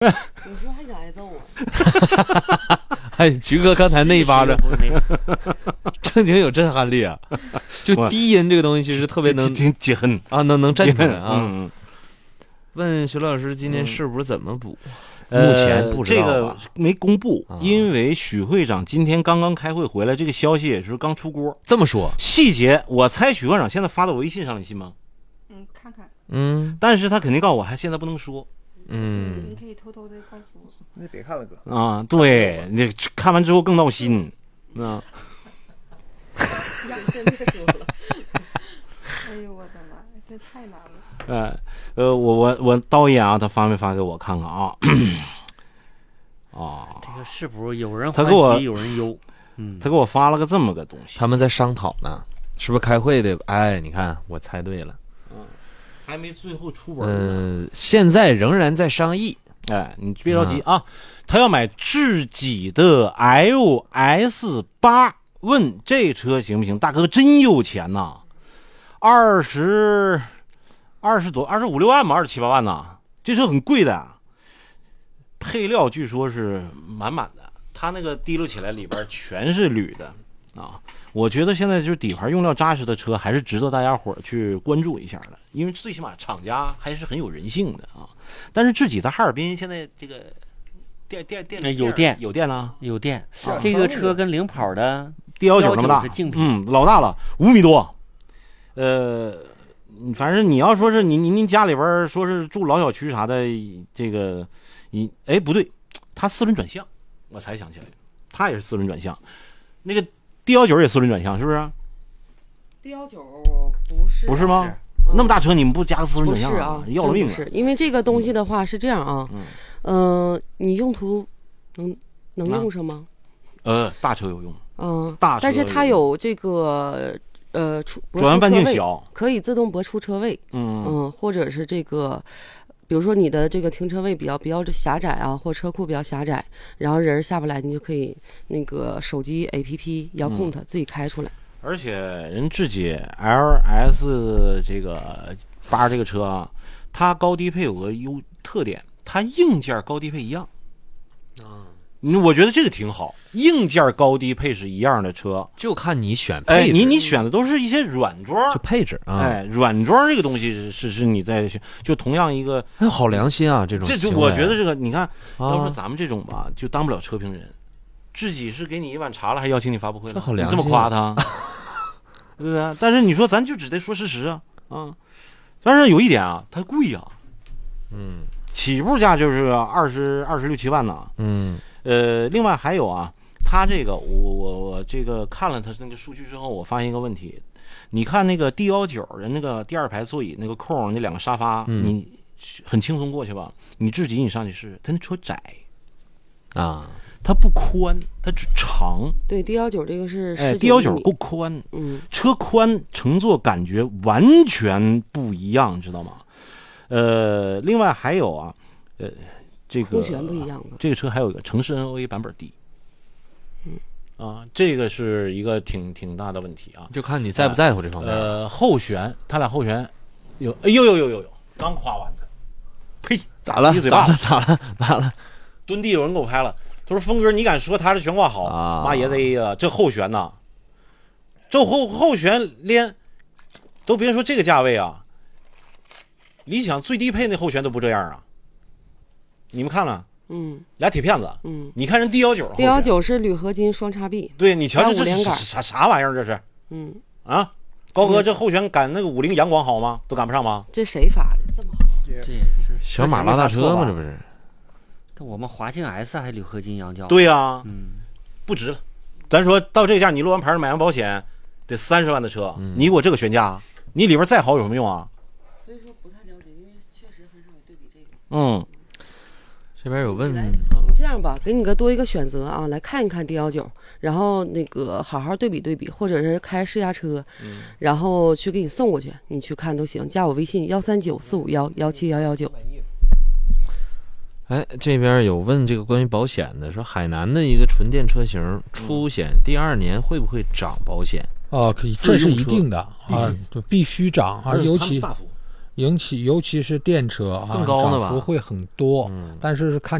你说还想挨揍啊？ 哎，菊哥刚才那一巴掌没有正经有震撼力啊！就低音这个东西其实特别能挺解恨啊，能震出来啊。 嗯， 问徐老师今天是不是怎么补？目前不知道吧， 这个没公布， 啊因为许会长今天刚刚开会回来，这个消息也是刚出锅。 这么说， 细节我猜许会长现在发到微信上，你信吗？ 看看， 但是他肯定告诉我，还现在不能说。 你可以偷偷的告诉我。 那别看了，哥啊，对，你看完之后更闹心啊。 真的说了，哎呦我的妈，这太难了。 我导演啊，他发没发给我看看啊？ 这个是不是有人他给我欢喜有人忧？ 他给我发了个这么个东西， 他们在商讨呢，是不是开会的？哎，你看我猜对了， 还没最后出文。 现在仍然在商议。 哎，你别着急啊，他要买智己的 LS8，问这车行不行？大哥真有钱呐，25、26万嘛，27、8万呐，这车很贵的，配料据说是满满的，他那个提溜起来里边全是铝的啊。我觉得现在就是底盘用料扎实的车，还是值得大家伙去关注一下的，因为最起码厂家还是很有人性的啊。但是智己在哈尔滨现在这个电有电了， 有电。这个车跟领跑的 119那么大， 是竞品， 老大了，5米多。反正你要说是您家里边说是住老小区啥的，这个不对，他4轮转向，我才想起来，他也是4轮转向，那个D19也4轮转向，是不是 ？D19不是吗？那么大车你们不加个4轮转向啊？ 要了命了！ 是因为这个东西的话是这样啊，你用途能用上吗？ 大车有用， 大车，但是它有这个转弯半径小， 可以自动泊出车位，或者是这个。比如说你的这个停车位比较狭窄啊，或车库比较狭窄，然后人下不来，你就可以那个手机 APP 遥控它自己开出来。 而且人智己 LS 这个8这个车啊，它高低配有个特点，它硬件高低配一样。我觉得这个挺好，硬件高低配是一样的车， 就看你选配置。 你选的都是一些软装， 就配置啊。 软装这个东西是你在就同样一个， 好良心啊，这种。 就我觉得这个，你看，要说咱们这种吧，就当不了车评人。自己是给你一碗茶了，还邀请你发布会了， 好良心， 你这么夸他，对不对？但是你说咱就只得说事实啊。但是有一点啊，它贵啊，起步价就是26、27万呢，另外还有啊，它这个我这个看了它那个数据之后，我发现一个问题，你看那个 D19人那个第2排座椅那个空那2个沙发，你很轻松过去吧？你自己你上去试，它那车窄啊，它不宽，它只长。 对 D19这个是 D19够宽，车宽乘坐感觉完全不一样，知道吗？另外还有啊，这个空悬不一样的， 这个车还有一个城市 NOA 版本低，这个是一个挺大的问题啊， 就看你在不在乎这方面。 后悬，他俩后悬有，有，刚夸完他，呸， 咋了？ 蹲地有人给我拍了，他说峰哥，你敢说他是悬挂好？妈爷子呀，这后悬呐，这后悬连都别说这个价位啊，理想最低配那后悬都不这样啊。你们看了？俩铁片子。你看人 D19 是铝合金双叉臂。 对，你瞧这啥玩意儿？这是。高哥，这后悬赶那个50阳光好吗？都赶不上吗？ 这谁发的这么好？ 这小马拉大车吗？这不是？ 我们华境 S 还铝合金羊角。 对呀，不值了。咱说到这价，你录完牌买完保险得30万的车，你给我这个悬架，你里边再好有什么用啊？ 所以说不太了解，因为确实很少有对比这个。 这边有问， 你这样吧，给你多一个选择啊，来看一看 D19，然后那个好好对比，或者是开试驾车，然后去给你送过去，你去看都行。加我微信13945117119。 哎，这边有问这个关于保险的，说海南的一个纯电车型出险第2年会不会涨保险？ 可以，这是一定的啊，就必须涨啊，尤其尤其是电车啊， 更高呢吧涨幅会很多。但是看